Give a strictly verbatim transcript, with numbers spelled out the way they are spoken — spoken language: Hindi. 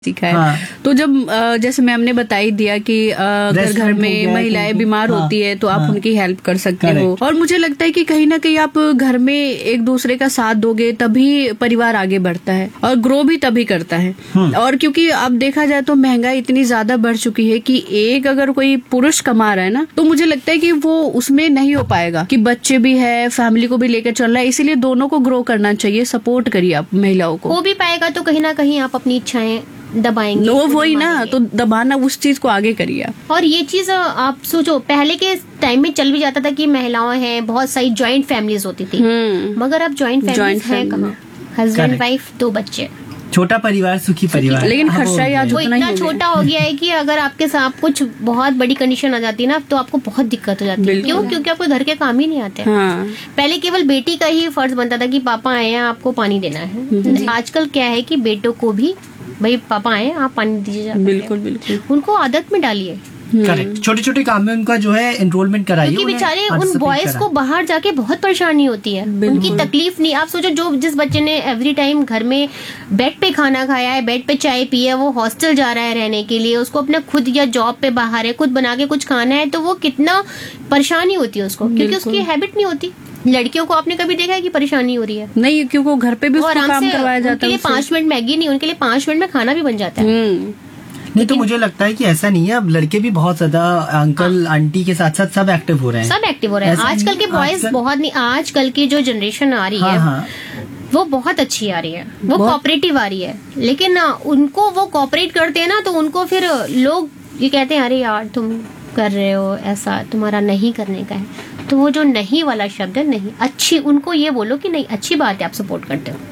सीखा है। हाँ। तो जब जैसे मैम ने बता ही दिया कि अगर घर में महिलाएं बीमार हाँ, होती है तो आप हाँ, उनकी हेल्प कर सकते हो। और मुझे लगता है कि कहीं ना कहीं आप घर में एक दूसरे का साथ दोगे तभी परिवार आगे बढ़ता है और ग्रो भी तभी करता है। और क्योंकि अब देखा जाए तो महंगाई इतनी ज्यादा बढ़ चुकी है कि एक अगर कोई पुरुष कमा रहा है ना तो मुझे लगता है कि वो उसमें नहीं हो पाएगा, कि बच्चे भी है, फैमिली को भी लेकर चल रहा है, इसीलिए दोनों को ग्रो करना चाहिए। सपोर्ट करिए आप महिलाओं को। हो भी पाएगा तो कहीं ना कहीं आप अपनी इच्छाएं दबाएंगे, वो वही ना, तो दबाना उस चीज को आगे करिए। और ये चीज आप सोचो, पहले के टाइम में चल भी जाता था कि महिलाएं हैं, बहुत सारी जॉइंट फैमिलीज होती थी, मगर अब जॉइंट फैमिलीज है कहाँ? हस्बैंड वाइफ दो बच्चे, छोटा परिवार सुखी परिवार। लेकिन खर्चा आज वो इतना छोटा हो गया है कि अगर आपके साथ कुछ बहुत बड़ी कंडीशन आ जाती है ना तो आपको बहुत दिक्कत हो जाती है। क्यों? क्योंकि आपको घर के काम ही नहीं आते। हाँ। पहले केवल बेटी का ही फर्ज बनता था कि पापा आए हैं आपको पानी देना है। आजकल क्या है कि बेटों को भी भाई पापा आए आप पानी दीजिए। बिल्कुल बिल्कुल, उनको आदत में डालिए। करेक्ट, छोटे छोटे काम में उनका जो है एनरोलमेंट कराइए, क्योंकि बेचारे उन बॉयज को बाहर जाके बहुत परेशानी होती है, उनकी तकलीफ नहीं। आप सोचो, जो जिस बच्चे ने एवरी टाइम घर में बेड पे खाना खाया है, बेड पे चाय पी है, वो हॉस्टल जा रहा है रहने के लिए, उसको अपने खुद या जॉब पे बाहर है, खुद बना के कुछ खाना है, तो वो कितना परेशानी होती है उसको, क्योंकि उसकी हैबिट नहीं होती। लड़कियों को आपने कभी देखा है कि परेशानी हो रही है? नहीं, क्योंकि घर पे भी उसको काम करवाया जाता है। पांच मिनट मैगी नहीं, उनके लिए पांच मिनट में खाना भी बन जाता है। नहीं तो मुझे लगता है कि ऐसा नहीं है, अब लड़के भी बहुत ज्यादा अंकल हाँ। आंटी के साथ साथ सब एक्टिव हो रहे हैं, सब एक्टिव हो रहे हैं। आजकल के बॉयज बहुत नहीं, आजकल की जो जनरेशन आ रही हाँ, है हाँ। वो बहुत अच्छी आ रही है, वो कोऑपरेटिव आ रही है। लेकिन उनको वो कोऑपरेट करते हैं ना तो उनको फिर लोग ये कहते हैं अरे यार तुम कर रहे हो ऐसा, तुम्हारा नहीं करने का है। तो वो जो नहीं वाला शब्द है, नहीं अच्छी, उनको ये बोलो कि नहीं अच्छी बात है, आप सपोर्ट करते हो।